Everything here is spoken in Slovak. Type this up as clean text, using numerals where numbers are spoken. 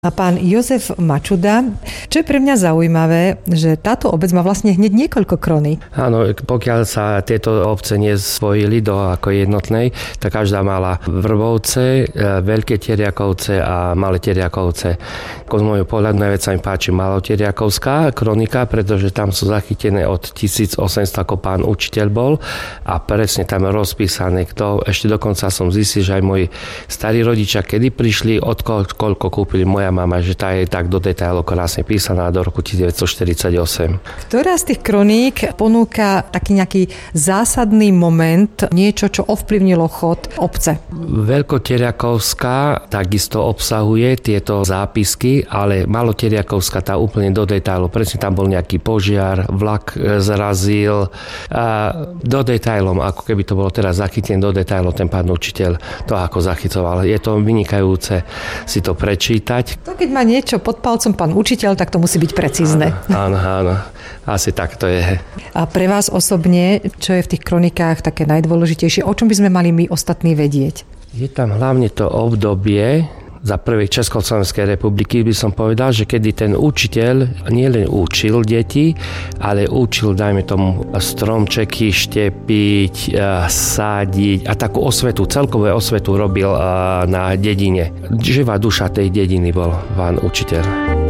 A pán Jozef Mačuda, čo je pre mňa zaujímavé, že táto obec má vlastne hneď niekoľko kroník. Áno, pokiaľ sa tieto obce nespojili do ako jednotnej, tak každá mala Vrbovce, Veľké Tiriakovce a Malé Tiriakovce. Z môjho pohľadu najviac sa mi páči Malotiriakovská kronika, pretože tam sú zachytené od 1800, ako pán učiteľ bol a presne tam je rozpísané, kto, ešte dokonca som zistil, že aj moji starí rodičia, kedy prišli, od koľko kúpili moja mama, že tá je tak do detailov krásne písaná do roku 1948. Ktorá z tých kroník ponúka taký nejaký zásadný moment, niečo, čo ovplyvnilo chod obce? Veľkotiriakovská takisto obsahuje tieto zápisky, ale Malotiriakovská tá úplne do detailov. Presne tam bol nejaký požiar, vlak zrazil a do detailov, ako keby to bolo teraz zachytené do detailov, ten pán učiteľ to ako zachycoval. Je to vynikajúce si to prečítať. To keď má niečo pod palcom pán učiteľ, tak to musí byť precízne. Áno. Asi tak to je. A pre vás osobne, čo je v tých kronikách také najdôležitejšie, o čom by sme mali my ostatní vedieť? Je tam hlavne to obdobie za prvej Československej republiky, by som povedal, že kedy ten učiteľ nielen učil deti, ale učil, dajme tomu, stromčeky štepiť, sádiť a takú osvetu, celkovú osvetu robil na dedine. Živá duša tej dediny bol pán učiteľ.